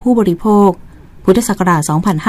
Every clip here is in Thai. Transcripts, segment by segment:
ผู้บริโภคพุทธศักราช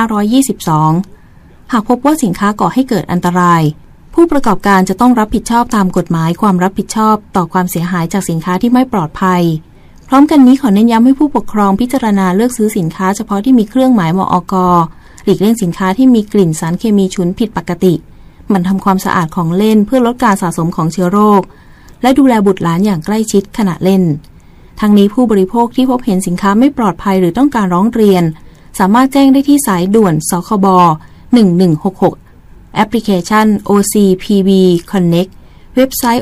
2522 หากพบว่าสินค้าก่อให้เกิดอันตรายผู้ประกอบการจะต้องรับผิดชอบตามกฎหมายความรับผิดชอบต่อความเสียหายจากสินค้าที่ไม่ปลอดภัยพร้อมกันนี้ขอเน้นย้ำให้ผู้ปกครองพิจารณาเลือกซื้อสินค้าเฉพาะที่มีเครื่องหมายมอก.หลีกเลี่ยงสินค้าที่มีกลิ่นสารเคมีฉุนผิดปกติหมั่นทำความสะอาดของเล่นเพื่อลดการสะสมของเชื้อโรคและดูแลบุตรหลานอย่างใกล้ชิดขณะเล่นทั้งนี้ผู้บริโภคที่พบเห็นสินค้าไม่ปลอดภัยหรือต้องการร้องเรียนสามารถแจ้งได้ที่สายด่วนสคบ1166แอปพลิเคชัน OCPB Connect เว็บไซต์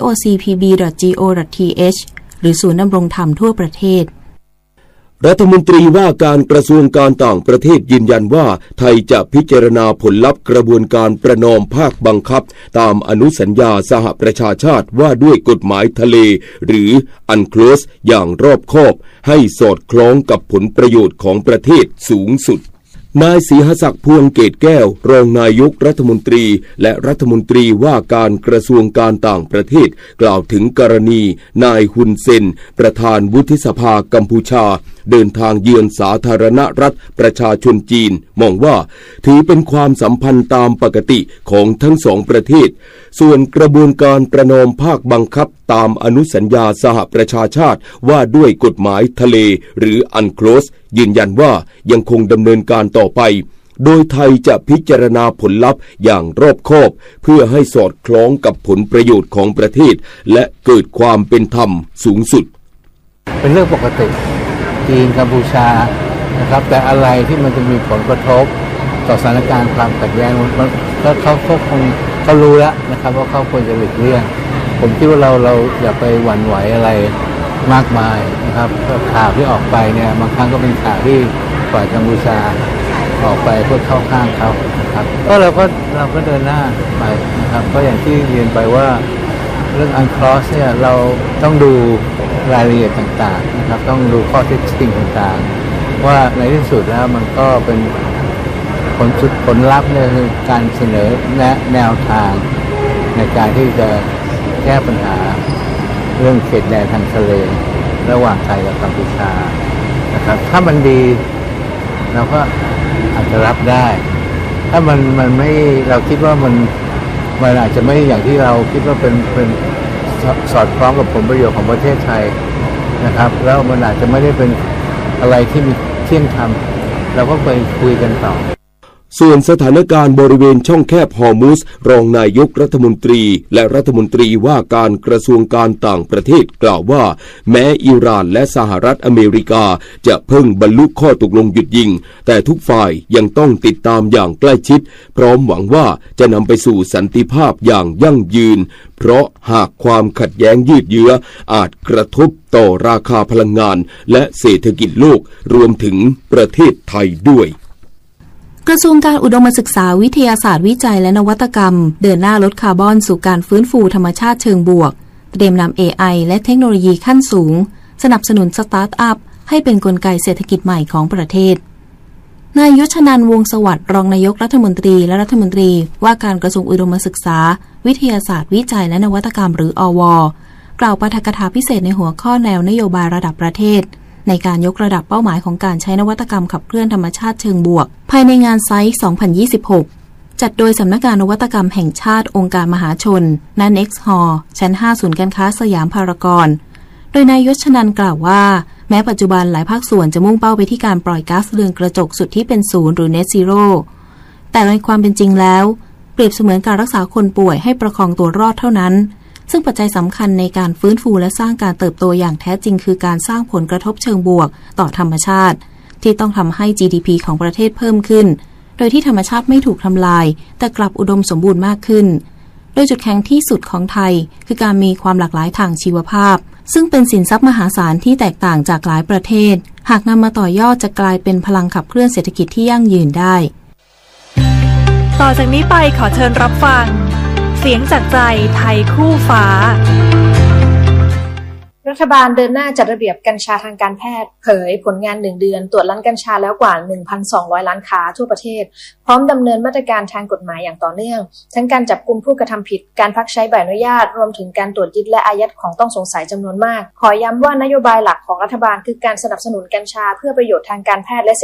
ocpb.go.th หรือศูนย์ดำรงธรรมทั่วประเทศรัฐมนตรีว่าการกระทรวงการต่างประเทศยืนยันว่าไทยจะพิจารณาผลลัพธ์กระบวนการประนอมภาคบังคับตามอนุสัญญาสหประชาชาติว่าด้วยกฎหมายทะเลหรือ UNCLOS อย่างรอบคอบให้สอดคล้องกับผลประโยชน์ของประเทศสูงสุดนายศรีหศักดิ์พวงเกตแก้วรองนายกรัฐมนตรีและรัฐมนตรีว่าการกระทรวงการต่างประเทศกล่าวถึงกรณีนายฮุนเซนประธานวุฒิสภากัมพูชาเดินทางเยือนสาธารณรัฐประชาชนจีนมองว่าถือเป็นความสัมพันธ์ตามปกติของทั้งสองประเทศส่วนกระบวนการประนอมภาคบังคับตามอนุสัญญาสหประชาชาติว่าด้วยกฎหมายทะเลหรือ UNCLOS ยืนยันว่ายังคงดำเนินการต่อไปโดยไทยจะพิจารณาผลลัพธ์อย่างรอบคอบเพื่อให้สอดคล้องกับผลประโยชน์ของประเทศและเกิดความเป็นธรรมสูงสุดเป็นเรื่องปกติจีนกัมพูชานะครับแต่อะไรที่มันจะมีผลกระทบต่อสถานการณ์ความขัดแย้งมันเขารู้แล้วนะครับว่าเขาควรจะหลีกเลี่ยงผมคิดว่าเราอย่าไปหวั่นไหวอะไรมากมายนะครับข่าวที่ออกไปเนี่ยบางครั้งก็เป็นข่าวที่ฝ่ายกัมพูชาออกไปเพื่อเข้าข้างเขาครับก็เราก็เดินหน้าไปนะครับก็อย่างที่เรียนไปว่าเรื่อง UNCLOS เนี่ยเราต้องดูรายละเอียดต่างๆนะครับต้องดูข้อเท็จจริงต่างๆว่าในที่สุดแล้วมันก็เป็นผลลัพธ์เนี่ยคือการเสนอแนวทางในการที่จะแก้ปัญหาเรื่องเขตแดนทางทะเลระหว่างไทยกับกัมพูชานะครับถ้ามันดีเราก็อาจจะรับได้ถ้ามันไม่เราคิดว่ามันอาจจะไม่อย่างที่เราคิดว่าเป็นสอดคล้องกับผลประโยชน์ของประเทศไทยนะครับแล้วมันอาจจะไม่ได้เป็นอะไรที่มีเที่ยงธรรมเราก็ไปคุยกันต่อส่วนสถานการณ์บริเวณช่องแคบฮอร์มุซรองนายกรัฐมนตรีและรัฐมนตรีว่าการกระทรวงการต่างประเทศกล่าวว่าแม้อิหร่านและสหรัฐอเมริกาจะเพิ่งบรรลุข้อตกลงหยุดยิงแต่ทุกฝ่ายยังต้องติดตามอย่างใกล้ชิดพร้อมหวังว่าจะนำไปสู่สันติภาพอย่างยั่งยืนเพราะหากความขัดแย้งยืดเยื้ออาจกระทบต่อราคาพลังงานและเศรษฐกิจโลกรวมถึงประเทศไทยด้วยกระทรวงการอุดมศึกษาวิทยาศาสตร์วิจัยและนวัตกรรมเดินหน้าลดคาร์บอนสู่การฟื้นฟูธรรมชาติเชิงบวกเตรียมนำ AI และเทคโนโลยีขั้นสูงสนับสนุนสตาร์ทอัพให้เป็นกลไกเศรษฐกิจใหม่ของประเทศนายยศนันท์วงศ์สวัสดิ์รองนายกรัฐมนตรีและรัฐมนตรีว่าการกระทรวงอุดมศึกษาวิทยาศาสตร์วิจัยและนวัตกรรมหรืออว.กล่าวปาฐกถาพิเศษในหัวข้อแนวนโยบายระดับประเทศในการยกระดับเป้าหมายของการใช้นวัตกรรมขับเคลื่อนธรรมชาติเชิงบวกภายในงานไซต์ 2026 จัดโดยสำนักงานนวัตกรรมแห่งชาติองค์การมหาชนณ Next Hall ชั้น 5 ศูนย์การค้าสยามพารากอนโดยนายยศนันท์กล่าวว่าแม้ปัจจุบันหลายภาคส่วนจะมุ่งเป้าไปที่การปล่อยก๊าซเรือนกระจกสุดที่เป็นศูนย์หรือ Net Zero แต่ในความเป็นจริงแล้วเปรียบเสมือนการรักษาคนป่วยให้ประคองตัวรอดเท่านั้นซึ่งปัจจัยสำคัญในการฟื้นฟูและสร้างการเติบโตอย่างแท้จริงคือการสร้างผลกระทบเชิงบวกต่อธรรมชาติที่ต้องทำให้ GDP ของประเทศเพิ่มขึ้นโดยที่ธรรมชาติไม่ถูกทำลายแต่กลับอุดมสมบูรณ์มากขึ้นโดยจุดแข็งที่สุดของไทยคือการมีความหลากหลายทางชีวภาพซึ่งเป็นสินทรัพย์มหาศาลที่แตกต่างจากหลายประเทศหากนำมาต่อยอดจะกลายเป็นพลังขับเคลื่อนเศรษฐกิจที่ยั่งยืนได้ต่อจากนี้ไปขอเชิญรับฟังเสียงจากใจไทยคู่ฟ้ารัฐบาลเดินหน้าจัดระเบียบกัญชาทางการแพทย์เผยผลงาน1 เดือนตรวจร้านกัญชาแล้วกว่า 1,200 ร้านค้าทั่วประเทศพร้อมดำเนินมาตรการทางกฎหมายอย่างต่อเนื่องทั้งการจับกุมผู้กระทำผิดการพักใช้ใบอนุญาตรวมถึงการตรวจยึดและอายัดของต้องสงสัยจำนวนมากขอย้ำว่านโยบายหลักของรัฐบาลคือการสนับสนุนกัญชาเพื่อประโยชน์ทางการแพทย์และ